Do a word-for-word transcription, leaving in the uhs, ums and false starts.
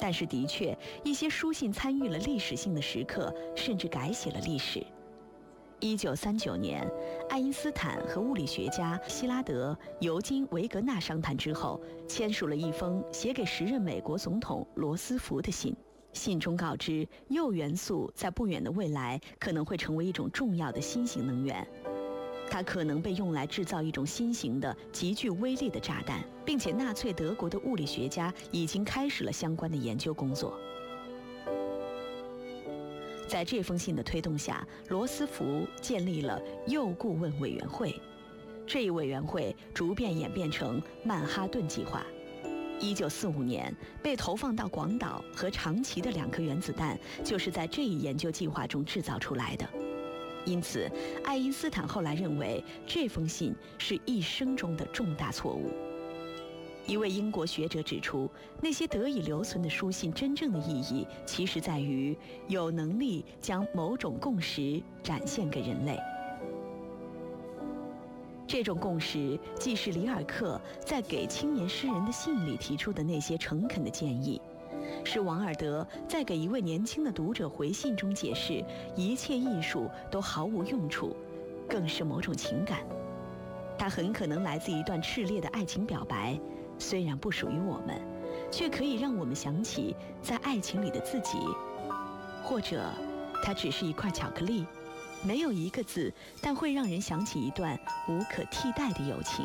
但是的确，一些书信参与了历史性的时刻，甚至改写了历史。一九三九年，爱因斯坦和物理学家希拉德、尤金·维格纳商谈之后，签署了一封写给时任美国总统罗斯福的信。信中告知，铀元素在不远的未来可能会成为一种重要的新型能源，它可能被用来制造一种新型的极具威力的炸弹，并且纳粹德国的物理学家已经开始了相关的研究工作。在这封信的推动下，罗斯福建立了铀顾问委员会，这一委员会逐渐演变成曼哈顿计划。一九四五年被投放到广岛和长崎的两颗原子弹，就是在这一研究计划中制造出来的。因此，爱因斯坦后来认为这封信是一生中的重大错误。一位英国学者指出，那些得以留存的书信真正的意义，其实在于有能力将某种共识展现给人类。这种共识既是里尔克在给青年诗人的信里提出的那些诚恳的建议，是王尔德在给一位年轻的读者回信中解释一切艺术都毫无用处，更是某种情感。它很可能来自一段炽烈的爱情表白，虽然不属于我们，却可以让我们想起在爱情里的自己，或者它只是一块巧克力，没有一个字，但会让人想起一段无可替代的友情。